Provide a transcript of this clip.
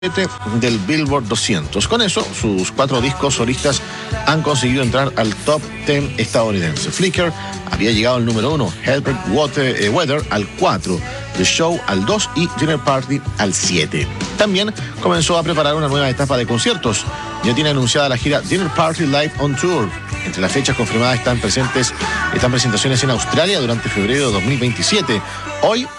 del Billboard 200. Con eso, sus 4 discos solistas han conseguido entrar al top 10 estadounidense. Flicker había llegado al número 1, Herbert Weather al 4, The Show al 2 y Dinner Party al 7. También comenzó a preparar una nueva etapa de conciertos. Ya tiene anunciada la gira Dinner Party Live on Tour. Entre las fechas confirmadas están presentaciones en Australia durante febrero de 2027. Hoy